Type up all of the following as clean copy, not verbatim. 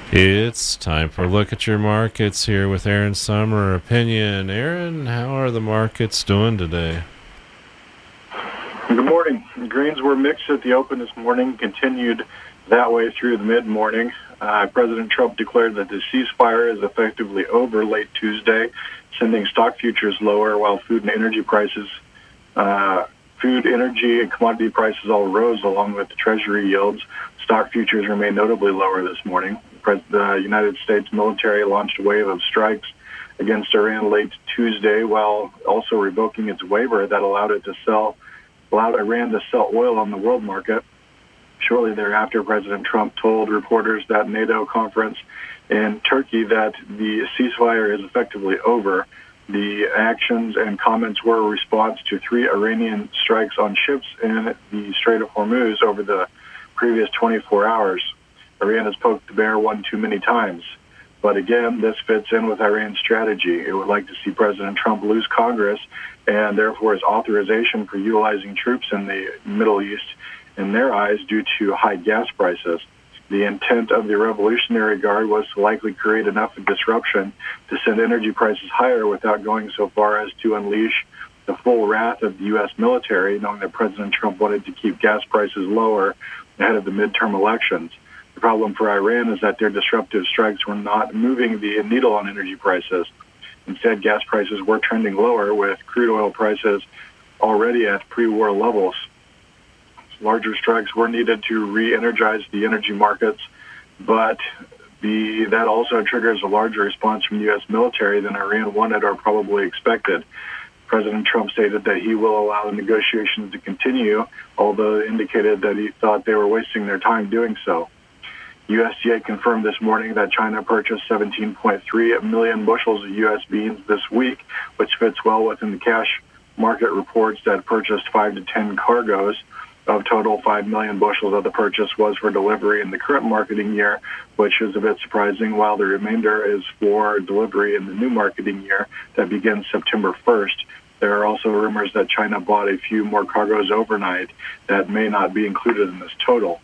It's time for a look at your markets here with Aaron Summer Opinion. Aaron, how are the markets doing today? Good morning. Greens were mixed at the open this morning, continued that way through the mid-morning. President Trump declared that the ceasefire is effectively over late Tuesday, sending stock futures lower while food, energy, and commodity prices all rose along with the Treasury yields. Stock futures remain notably lower this morning. The United States military launched a wave of strikes against Iran late Tuesday while also revoking its waiver that allowed Iran to sell oil on the world market. Shortly thereafter, President Trump told reporters at NATO conference in Turkey that the ceasefire is effectively over. The actions and comments were a response to 3 Iranian strikes on ships in the Strait of Hormuz over the previous 24 hours. Iran has poked the bear one too many times. But again, this fits in with Iran's strategy. It would like to see President Trump lose Congress and therefore his authorization for utilizing troops in the Middle East in their eyes due to high gas prices. The intent of the Revolutionary Guard was to likely create enough disruption to send energy prices higher without going so far as to unleash the full wrath of the U.S. military, knowing that President Trump wanted to keep gas prices lower ahead of the midterm elections. The problem for Iran is that their disruptive strikes were not moving the needle on energy prices. Instead, gas prices were trending lower, with crude oil prices already at pre-war levels. Larger strikes were needed to re-energize the energy markets, but that also triggers a larger response from the U.S. military than Iran wanted or probably expected. President Trump stated that he will allow the negotiations to continue, although indicated that he thought they were wasting their time doing so. USDA confirmed this morning that China purchased 17.3 million bushels of U.S. beans this week, which fits well within the cash market reports that purchased 5 to 10 cargoes. Of total, 5 million bushels of the purchase was for delivery in the current marketing year, which is a bit surprising, while the remainder is for delivery in the new marketing year that begins September 1st. There are also rumors that China bought a few more cargoes overnight that may not be included in this total.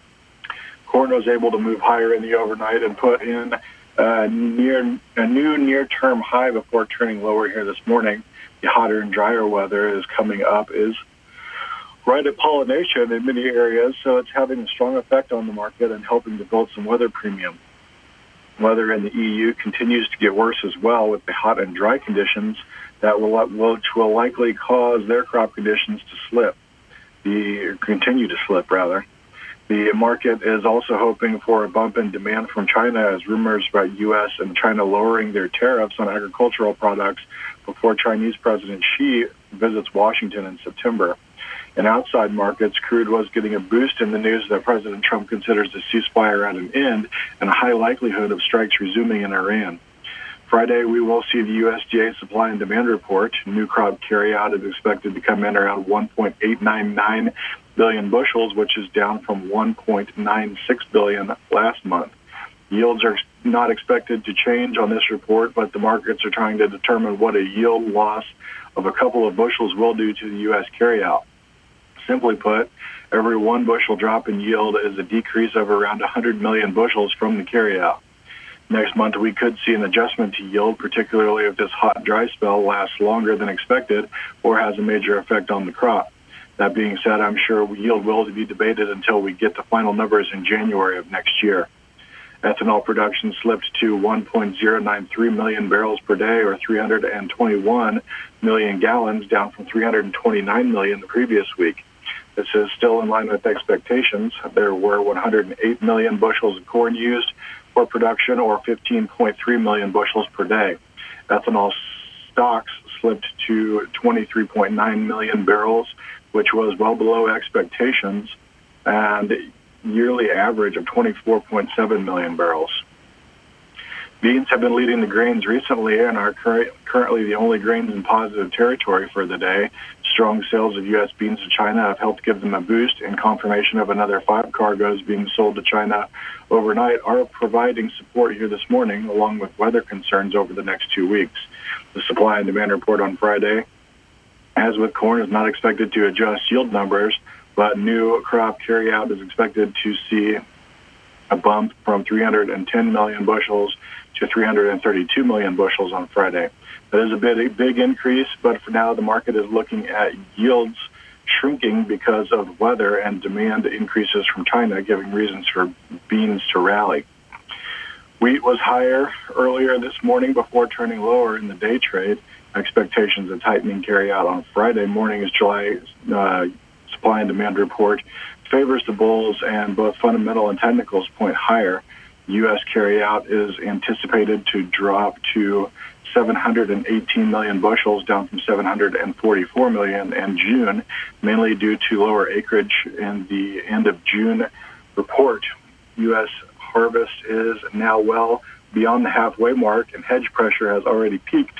Corn was able to move higher in the overnight and put in a new near-term high before turning lower here this morning. The hotter and drier weather is coming up is right at pollination in many areas, so it's having a strong effect on the market and helping to build some weather premium. Weather in the EU continues to get worse as well, with the hot and dry conditions which will likely cause their crop conditions to continue to slip. The market is also hoping for a bump in demand from China as rumors about U.S. and China lowering their tariffs on agricultural products before Chinese President Xi visits Washington in September. In outside markets, crude was getting a boost in the news that President Trump considers the ceasefire at an end and a high likelihood of strikes resuming in Iran. Friday, we will see the USDA supply and demand report. New crop carryout is expected to come in around 1.899 billion bushels, which is down from 1.96 billion last month. Yields are not expected to change on this report, but the markets are trying to determine what a yield loss of a couple of bushels will do to the U.S. carryout. Simply put, every 1 bushel drop in yield is a decrease of around 100 million bushels from the carryout. Next month, we could see an adjustment to yield, particularly if this hot, dry spell lasts longer than expected or has a major effect on the crop. That being said, I'm sure yield will be debated until we get the final numbers in January of next year. Ethanol production slipped to 1.093 million barrels per day, or 321 million gallons, down from 329 million the previous week. This is still in line with expectations. There were 108 million bushels of corn used for production, or 15.3 million bushels per day. Ethanol stocks slipped to 23.9 million barrels, which was well below expectations, and yearly average of 24.7 million barrels. Beans have been leading the grains recently and are currently the only grains in positive territory for the day. Strong sales of U.S. beans to China have helped give them a boost, and confirmation of another 5 cargoes being sold to China overnight are providing support here this morning, along with weather concerns over the next 2 weeks. The supply and demand report on Friday, as with corn, is not expected to adjust yield numbers, but new crop carryout is expected to see a bump from 310 million bushels to 332 million bushels on Friday. That is a big increase, but for now the market is looking at yields shrinking because of weather and demand increases from China, giving reasons for beans to rally. Wheat was higher earlier this morning before turning lower in the day trade. Expectations of tightening carry out on Friday morning as July supply and demand report favors the bulls, and both fundamental and technicals point higher. U.S. carryout is anticipated to drop to 718 million bushels, down from 744 million in June, mainly due to lower acreage in the end of June report. U.S. harvest is now well beyond the halfway mark, and hedge pressure has already peaked.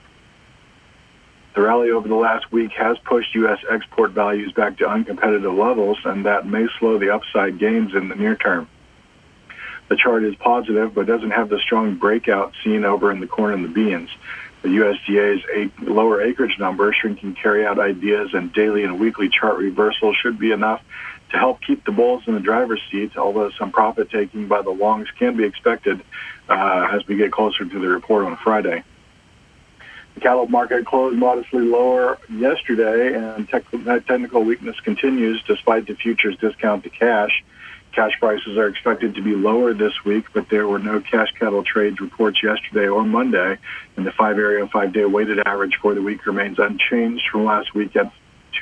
The rally over the last week has pushed U.S. export values back to uncompetitive levels, and that may slow the upside gains in the near term. The chart is positive, but doesn't have the strong breakout seen over in the corn and the beans. The USDA's lower acreage number, shrinking carryout ideas, and daily and weekly chart reversals should be enough to help keep the bulls in the driver's seat, although some profit-taking by the longs can be expected as we get closer to the report on Friday. The cattle market closed modestly lower yesterday, and technical weakness continues despite the futures discount to cash. Cash prices are expected to be lower this week, but there were no cash cattle trades reports yesterday or Monday, and the 5-day weighted average for the week remains unchanged from last week at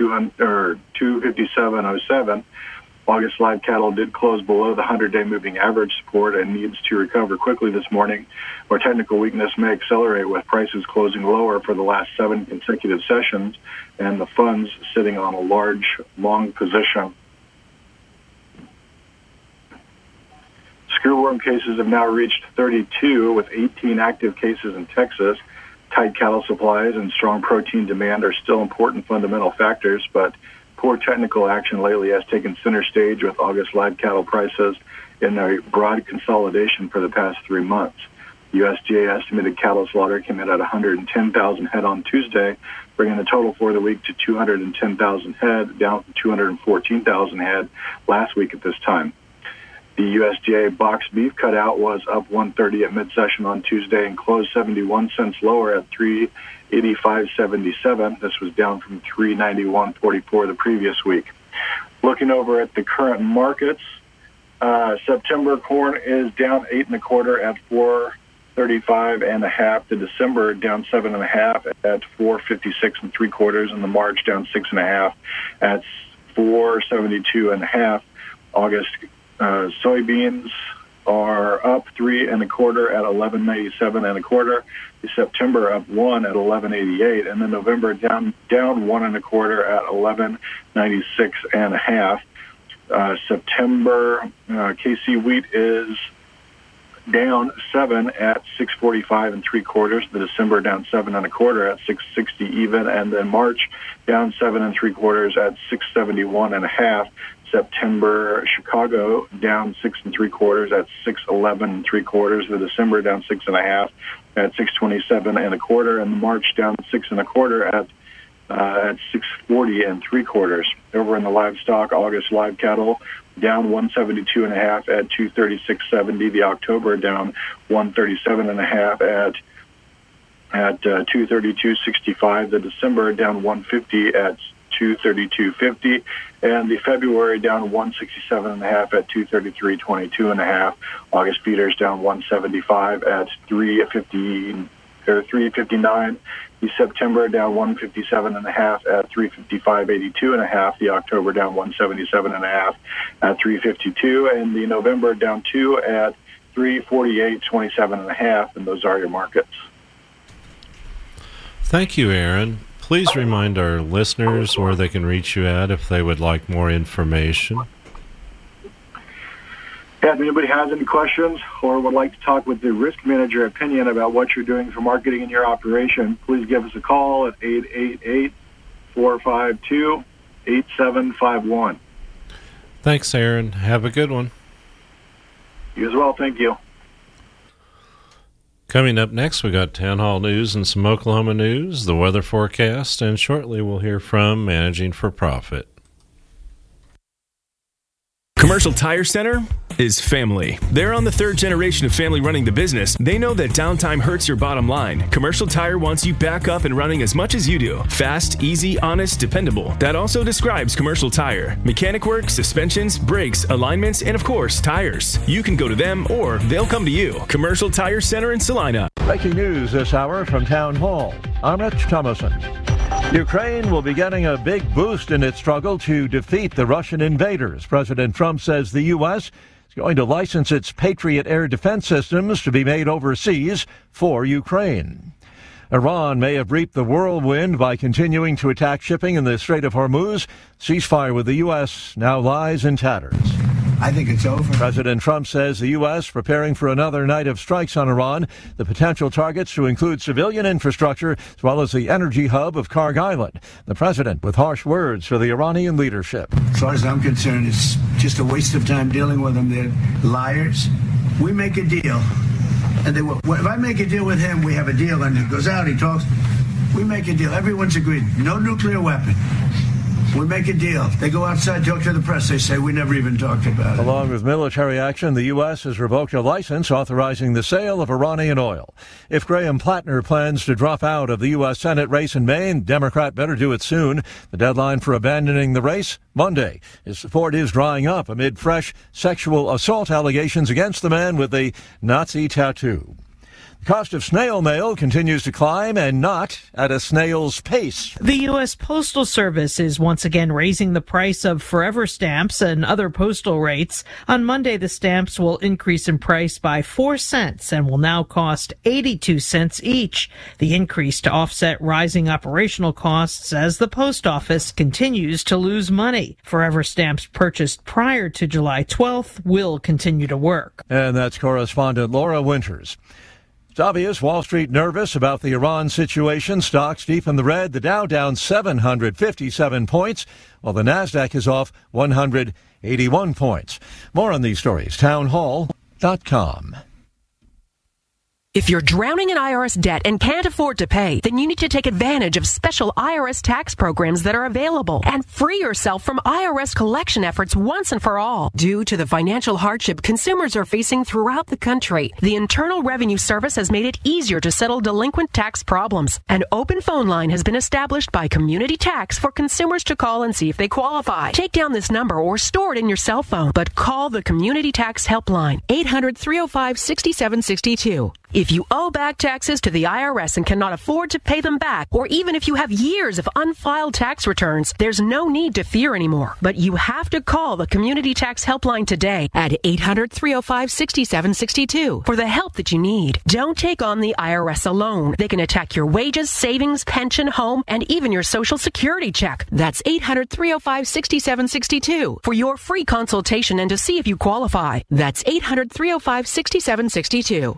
257.07. August live cattle did close below the 100-day moving average support and needs to recover quickly this morning, where technical weakness may accelerate with prices closing lower for the last 7 consecutive sessions and the funds sitting on a large, long position. Screwworm cases have now reached 32, with 18 active cases in Texas. Tight cattle supplies and strong protein demand are still important fundamental factors, but poor technical action lately has taken center stage, with August live cattle prices in a broad consolidation for the past 3 months. USDA estimated cattle slaughter came in at 110,000 head on Tuesday, bringing the total for the week to 210,000 head, down from 214,000 head last week at this time. The USDA boxed beef cutout was up 130 at mid-session on Tuesday and closed 71 cents lower at $385.77. This was down from $391.44 the previous week. Looking over at the current markets, September corn is down 8 1/4 at 435.5. The December down 7 1/2 at 456 3/4, and the March down 6 1/2 at 472.5. August soybeans are up 3 1/4 at 11.97 1/4. The September up 1 at 11.88, and then November down 1 1/4 at 11.96 1/2. September KC wheat is down 7 at 645 3/4. The December down 7 1/4 at 660 even, and then March down 7 3/4 at 671 1/2. September Chicago down 6 3/4 at 611 3/4. The December down 6 1/2 at 627 1/4, and the March down 6 1/4 at 640 3/4. Over in the livestock, August live cattle down 172 1/2 at 236.70. The October down 137 1/2 at 232.65. The December down 150 at 232.50, and the February down 167 1/2 at 233.22 1/2. August feeders down 175 at 359. The September down 157 1/2 at 355.82 1/2. The October down 177 1/2 at 352, and the November down 2 at 348.27 1/2. And those are your markets. Thank you, Aaron. Please remind our listeners where they can reach you at if they would like more information. Yeah, if anybody has any questions or would like to talk with the risk manager opinion about what you're doing for marketing in your operation, please give us a call at 888-452-8751. Thanks, Aaron. Have a good one. You as well. Thank you. Coming up next, we got Town Hall News and some Oklahoma news, the weather forecast, and shortly we'll hear from Managing for Profit. Commercial Tire Center is family. They're on the third generation of family running the business. They know that downtime hurts your bottom line. Commercial Tire wants you back up and running as much as you do. Fast, easy, honest, dependable. That also describes Commercial Tire. Mechanic work, suspensions, brakes, alignments, and of course, tires. You can go to them or they'll come to you. Commercial Tire Center in Salina. Breaking news this hour from Town Hall. I'm Rich Thomason. Ukraine will be getting a big boost in its struggle to defeat the Russian invaders. President Trump says the U.S. is going to license its Patriot air defense systems to be made overseas for Ukraine. Iran may have reaped the whirlwind by continuing to attack shipping in the Strait of Hormuz. Ceasefire with the U.S. now lies in tatters. I think it's over. President Trump says the U.S. preparing for another night of strikes on Iran. The potential targets to include civilian infrastructure as well as the energy hub of Karg Island. The president with harsh words for the Iranian leadership. As far as I'm concerned, it's just a waste of time dealing with them. They're liars. We make a deal. And if I make a deal with him, we have a deal. And he goes out, he talks. We make a deal. Everyone's agreed. No nuclear weapon. We make a deal. They go outside, talk to the press. They say, we never even talked about it. Along with military action, the U.S. has revoked a license authorizing the sale of Iranian oil. If Graham Plattner plans to drop out of the U.S. Senate race in Maine, Democrat better do it soon. The deadline for abandoning the race, Monday. His support is drying up amid fresh sexual assault allegations against the man with the Nazi tattoo. The cost of snail mail continues to climb, and not at a snail's pace. The U.S. Postal Service is once again raising the price of forever stamps and other postal rates. On Monday, the stamps will increase in price by 4 cents and will now cost 82 cents each. The increase to offset rising operational costs as the post office continues to lose money. Forever stamps purchased prior to July 12th will continue to work. And that's correspondent Laura Winters. It's obvious Wall Street nervous about the Iran situation. Stocks deep in the red. The Dow down 757 points, while the Nasdaq is off 181 points. More on these stories. Townhall.com. If you're drowning in IRS debt and can't afford to pay, then you need to take advantage of special IRS tax programs that are available and free yourself from IRS collection efforts once and for all. Due to the financial hardship consumers are facing throughout the country, the Internal Revenue Service has made it easier to settle delinquent tax problems. An open phone line has been established by Community Tax for consumers to call and see if they qualify. Take down this number or store it in your cell phone, but call the Community Tax Helpline, 800-305-6762. If you owe back taxes to the IRS and cannot afford to pay them back, or even if you have years of unfiled tax returns, there's no need to fear anymore. But you have to call the Community Tax Helpline today at 800-305-6762 for the help that you need. Don't take on the IRS alone. They can attack your wages, savings, pension, home, and even your Social Security check. That's 800-305-6762 for your free consultation and to see if you qualify. That's 800-305-6762.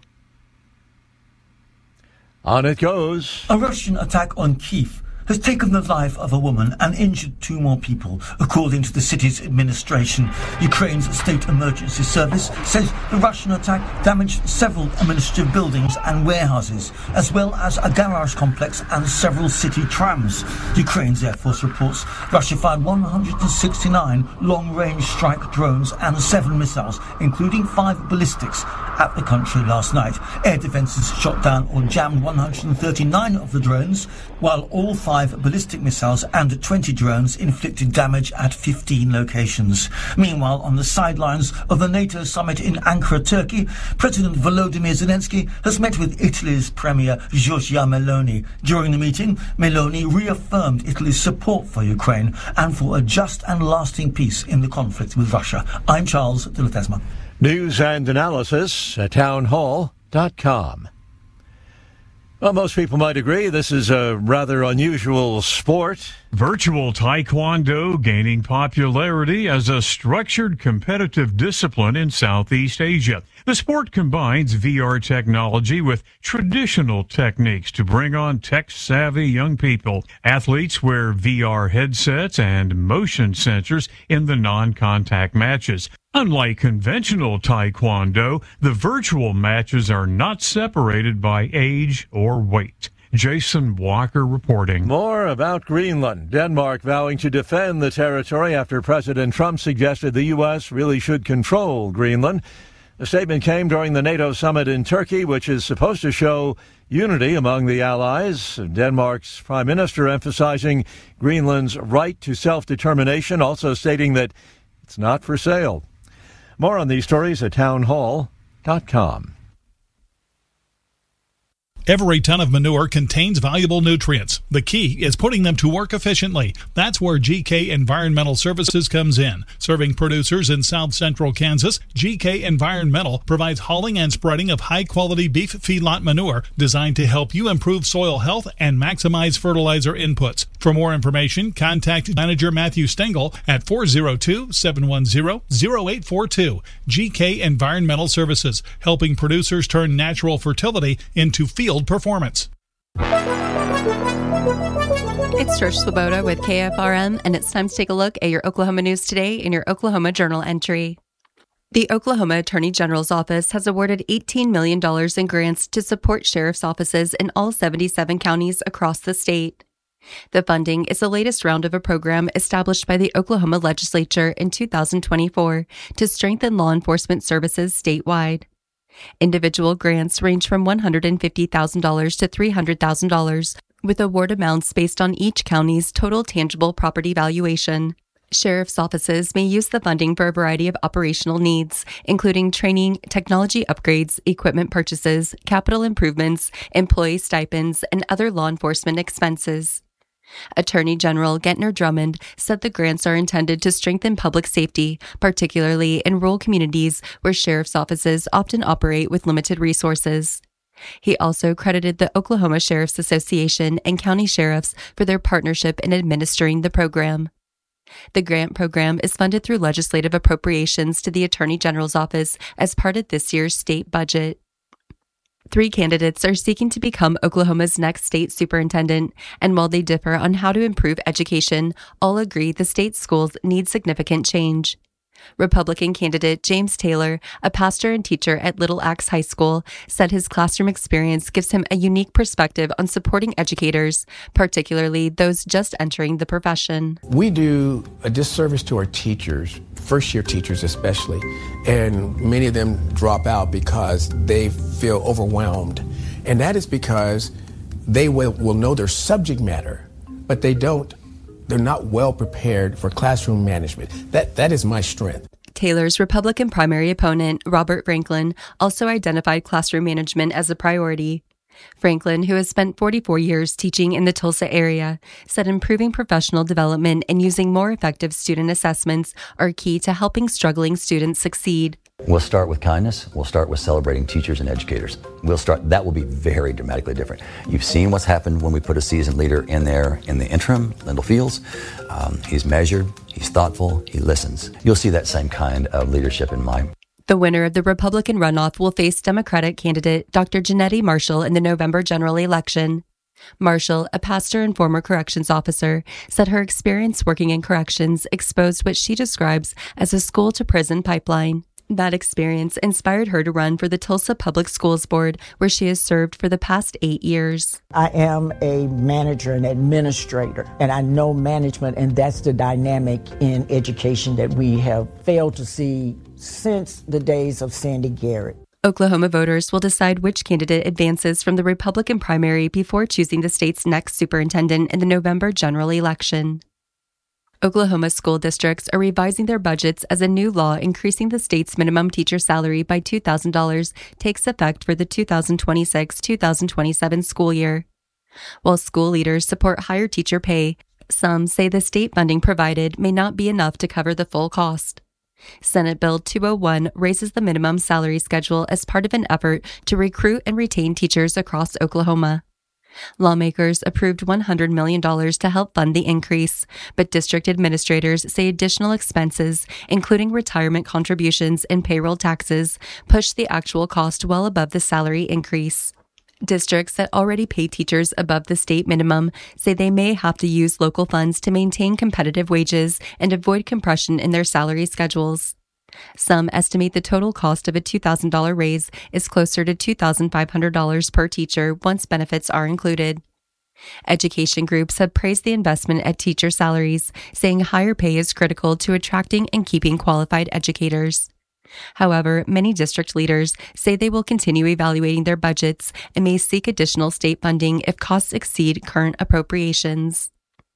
On it goes. A Russian attack on Kyiv has taken the life of a woman and injured 2 more people, according to the city's administration. Ukraine's state emergency service says the Russian attack damaged several administrative buildings and warehouses, as well as a garage complex and several city trams. Ukraine's Air Force reports Russia fired 169 long-range strike drones and 7 missiles, including 5 ballistics, at the country last night. Air defences shot down or jammed 139 of the drones, while all 5 ballistic missiles and 20 drones inflicted damage at 15 locations. Meanwhile, on the sidelines of the NATO summit in Ankara, Turkey, President Volodymyr Zelensky has met with Italy's Premier Giorgia Meloni. During the meeting, Meloni reaffirmed Italy's support for Ukraine and for a just and lasting peace in the conflict with Russia. I'm Charles de la Tesma. News and analysis at townhall.com. Well, most people might agree this is a rather unusual sport. Virtual Taekwondo gaining popularity as a structured competitive discipline in Southeast Asia. The sport combines VR technology with traditional techniques to bring on tech-savvy young people. Athletes wear VR headsets and motion sensors in the non-contact matches. Unlike conventional Taekwondo, the virtual matches are not separated by age or weight. Jason Walker reporting. More about Greenland. Denmark vowing to defend the territory after President Trump suggested the U.S. really should control Greenland. The statement came during the NATO summit in Turkey, which is supposed to show unity among the allies. Denmark's prime minister emphasizing Greenland's right to self-determination, also stating that it's not for sale. More on these stories at townhall.com. Every ton of manure contains valuable nutrients. The key is putting them to work efficiently. That's where GK Environmental Services comes in. Serving producers in south central Kansas, GK Environmental provides hauling and spreading of high-quality beef feedlot manure designed to help you improve soil health and maximize fertilizer inputs. For more information, contact Manager Matthew Stengel at 402-710-0842. GK Environmental Services, helping producers turn natural fertility into field performance. It's Trish Swoboda with KFRM, and it's time to take a look at your Oklahoma news today in your Oklahoma Journal entry. The Oklahoma Attorney General's Office has awarded $18 million in grants to support sheriff's offices in all 77 counties across the state. The funding is the latest round of a program established by the Oklahoma legislature in 2024 to strengthen law enforcement services statewide. Individual grants range from $150,000 to $300,000, with award amounts based on each county's total tangible property valuation. Sheriff's offices may use the funding for a variety of operational needs, including training, technology upgrades, equipment purchases, capital improvements, employee stipends, and other law enforcement expenses. Attorney General Gentner Drummond said the grants are intended to strengthen public safety, particularly in rural communities where sheriff's offices often operate with limited resources. He also credited the Oklahoma Sheriff's Association and county sheriffs for their partnership in administering the program. The grant program is funded through legislative appropriations to the Attorney General's office as part of this year's state budget. 3 candidates are seeking to become Oklahoma's next state superintendent, and while they differ on how to improve education, all agree the state's schools need significant change. Republican candidate James Taylor, a pastor and teacher at Little Axe High School, said his classroom experience gives him a unique perspective on supporting educators, particularly those just entering the profession. We do a disservice to our teachers, first-year teachers especially, and many of them drop out because they feel overwhelmed. And that is because they will know their subject matter, but they're not well prepared for classroom management. That is my strength. Taylor's Republican primary opponent, Robert Franklin, also identified classroom management as a priority. Franklin, who has spent 44 years teaching in the Tulsa area, said improving professional development and using more effective student assessments are key to helping struggling students succeed. We'll start with kindness. We'll start with celebrating teachers and educators. That will be very dramatically different. You've seen what's happened when we put a seasoned leader in there in the interim, Lyndall Fields. He's measured, he's thoughtful, he listens. You'll see that same kind of leadership in mine. The winner of the Republican runoff will face Democratic candidate Dr. Jeanette Marshall in the November general election. Marshall, a pastor and former corrections officer, said her experience working in corrections exposed what she describes as a school-to-prison pipeline. That experience inspired her to run for the Tulsa Public Schools Board, where she has served for the past 8 years. I am a manager and administrator, and I know management, and that's the dynamic in education that we have failed to see since the days of Sandy Garrett. Oklahoma voters will decide which candidate advances from the Republican primary before choosing the state's next superintendent in the November general election. Oklahoma school districts are revising their budgets as a new law increasing the state's minimum teacher salary by $2,000 takes effect for the 2026-2027 school year. While school leaders support higher teacher pay, some say the state funding provided may not be enough to cover the full cost. Senate Bill 201 raises the minimum salary schedule as part of an effort to recruit and retain teachers across Oklahoma. Lawmakers approved $100 million to help fund the increase, but district administrators say additional expenses, including retirement contributions and payroll taxes, push the actual cost well above the salary increase. Districts that already pay teachers above the state minimum say they may have to use local funds to maintain competitive wages and avoid compression in their salary schedules. Some estimate the total cost of a $2,000 raise is closer to $2,500 per teacher once benefits are included. Education groups have praised the investment at teacher salaries, saying higher pay is critical to attracting and keeping qualified educators. However, many district leaders say they will continue evaluating their budgets and may seek additional state funding if costs exceed current appropriations.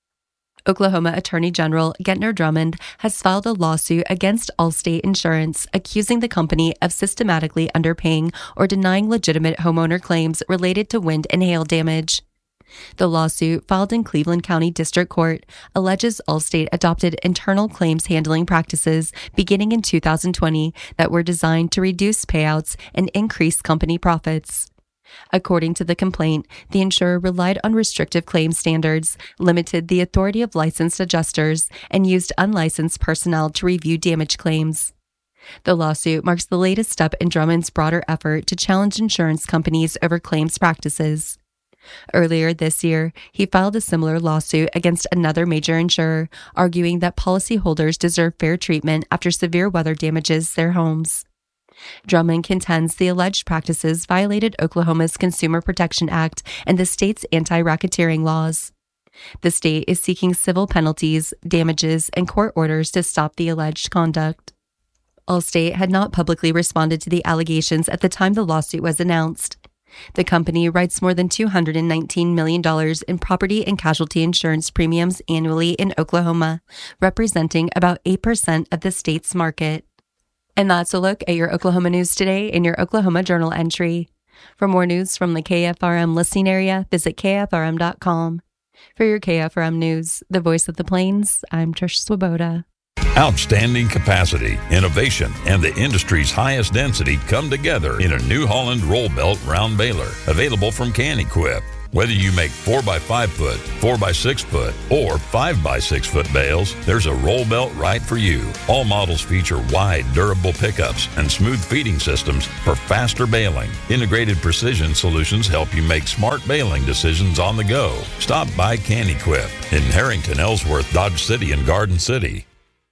Oklahoma Attorney General Gentner Drummond has filed a lawsuit against Allstate Insurance, accusing the company of systematically underpaying or denying legitimate homeowner claims related to wind and hail damage. The lawsuit, filed in Cleveland County District Court, alleges Allstate adopted internal claims handling practices beginning in 2020 that were designed to reduce payouts and increase company profits. According to the complaint, the insurer relied on restrictive claim standards, limited the authority of licensed adjusters, and used unlicensed personnel to review damage claims. The lawsuit marks the latest step in Drummond's broader effort to challenge insurance companies over claims practices. Earlier this year, he filed a similar lawsuit against another major insurer, arguing that policyholders deserve fair treatment after severe weather damages their homes. Drummond contends the alleged practices violated Oklahoma's Consumer Protection Act and the state's anti-racketeering laws. The state is seeking civil penalties, damages, and court orders to stop the alleged conduct. Allstate had not publicly responded to the allegations at the time the lawsuit was announced. The company writes more than $219 million in property and casualty insurance premiums annually in Oklahoma, representing about 8% of the state's market. And that's a look at your Oklahoma news today in your Oklahoma Journal entry. For more news from the KFRM listening area, visit KFRM.com. For your KFRM news, the voice of the Plains, I'm Trish Swoboda. Outstanding capacity, innovation, and the industry's highest density come together in a New Holland roll belt round baler, available from Can-Equip. Whether you make 4x5 foot, 4x6 foot, or 5x6 foot bales, there's a roll belt right for you. All models feature wide, durable pickups and smooth feeding systems for faster baling. Integrated precision solutions help you make smart baling decisions on the go. Stop by Can-Equip in Harrington, Ellsworth, Dodge City, and Garden City.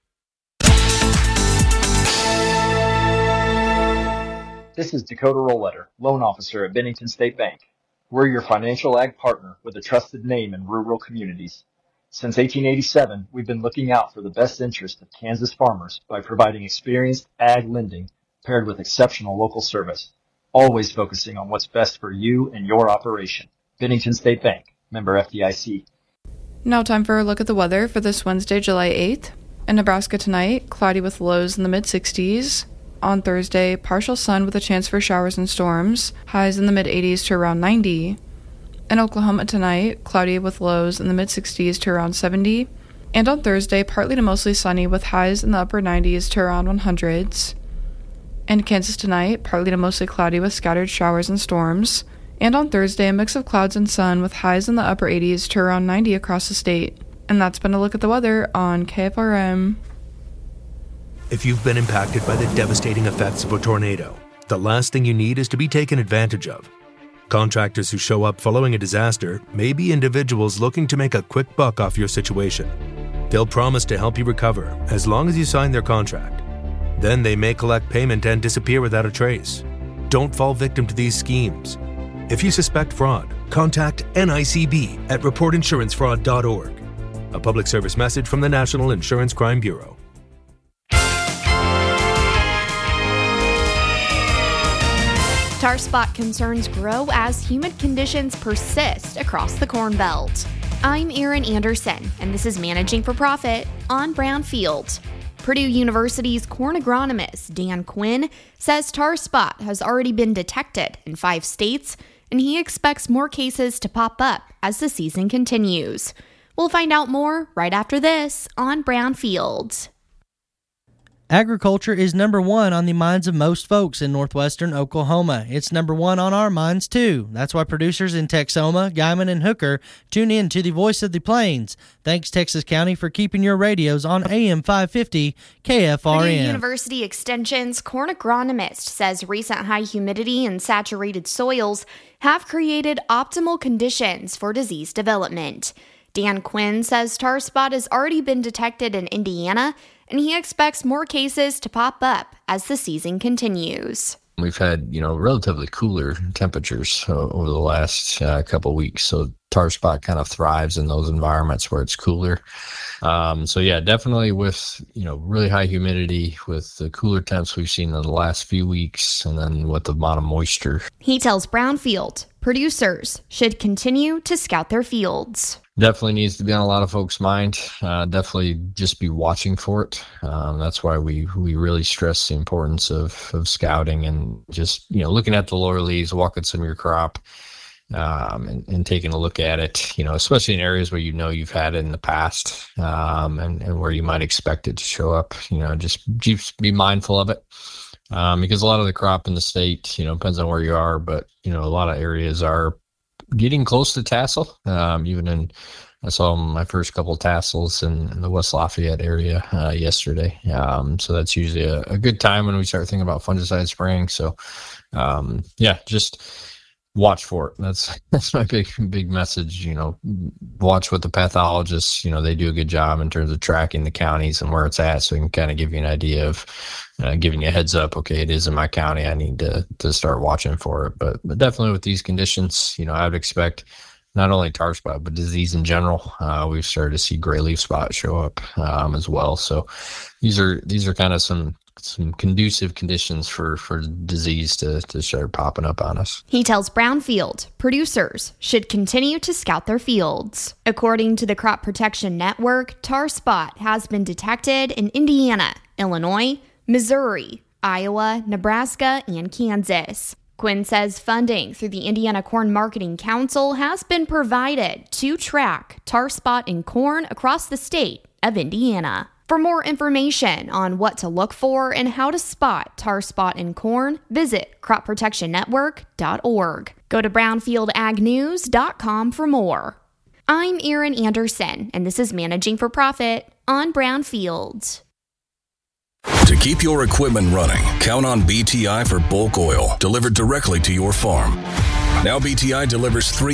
This is Dakota Rollletter, loan officer at Bennington State Bank. We're your financial ag partner with a trusted name in rural communities. Since 1887, we've been looking out for the best interest of Kansas farmers by providing experienced ag lending paired with exceptional local service, always focusing on what's best for you and your operation. Bennington State Bank, member FDIC. Now time for a look at the weather for this Wednesday, July 8th. In Nebraska tonight, cloudy with lows in the mid-60s. On Thursday, partial sun with a chance for showers and storms, highs in the mid-80s to around 90. In Oklahoma tonight, cloudy with lows in the mid-60s to around 70. And on Thursday, partly to mostly sunny with highs in the upper 90s to around 100s. In Kansas tonight, partly to mostly cloudy with scattered showers and storms. And on Thursday, a mix of clouds and sun with highs in the upper 80s to around 90 across the state. And that's been a look at the weather on KFRM. If you've been impacted by the devastating effects of a tornado, the last thing you need is to be taken advantage of. Contractors who show up following a disaster may be individuals looking to make a quick buck off your situation. They'll promise to help you recover as long as you sign their contract. Then they may collect payment and disappear without a trace. Don't fall victim to these schemes. If you suspect fraud, contact NICB at reportinsurancefraud.org. A public service message from the National Insurance Crime Bureau. Tar spot concerns grow as humid conditions persist across the Corn Belt. I'm Erin Anderson, and this is Managing for Profit on Brownfield. Purdue University's corn agronomist Dan Quinn says tar spot has already been detected in 5 states, and he expects more cases to pop up as the season continues. We'll find out more right after this on Brownfield. Agriculture is number one on the minds of most folks in northwestern Oklahoma. It's number one on our minds, too. That's why producers in Texoma, Guymon, and Hooker tune in to the Voice of the Plains. Thanks, Texas County, for keeping your radios on AM 550 KFRM. Purdue University Extension's corn agronomist says recent high humidity and saturated soils have created optimal conditions for disease development. Dan Quinn says tar spot has already been detected in Indiana, and he expects more cases to pop up as the season continues. We've had, relatively cooler temperatures over the last couple weeks. So tar spot kind of thrives in those environments where it's cooler. Definitely with, really high humidity, with the cooler temps we've seen in the last few weeks, and then with the amount of moisture. He tells Brownfield producers should continue to scout their fields. Definitely needs to be on a lot of folks' mind. Definitely just be watching for it. That's why we really stress the importance of scouting and just, looking at the lower leaves, walking some of your crop, and taking a look at it, especially in areas where you've had it in the past, and where you might expect it to show up. Just be mindful of it. Because a lot of the crop in the state, depends on where you are, but, a lot of areas are getting close to tassel. I saw my first couple tassels in the West Lafayette area yesterday. So that's usually a good time when we start thinking about fungicide spraying. So, just watch for it. That's my big message. Watch what the pathologists, they do a good job in terms of tracking the counties and where it's at, so we can kind of give you an idea of giving you a heads up. Okay, it is in my county. I need to start watching for it. But definitely with these conditions, I would expect not only tar spot, but disease in general. We've started to see gray leaf spot show up as well. So these are kind of some conducive conditions for disease to start popping up on us. He tells Brownfield producers should continue to scout their fields. According to the Crop Protection Network, tar spot has been detected in Indiana, Illinois, Missouri, Iowa, Nebraska, and Kansas. Quinn says funding through the Indiana Corn Marketing Council has been provided to track tar spot in corn across the state of Indiana. For more information on what to look for and how to spot tar spot in corn, visit cropprotectionnetwork.org. Go to brownfieldagnews.com for more. I'm Erin Anderson, and this is Managing for Profit on Brownfield. To keep your equipment running, count on BTI for bulk oil delivered directly to your farm. Now BTI delivers 3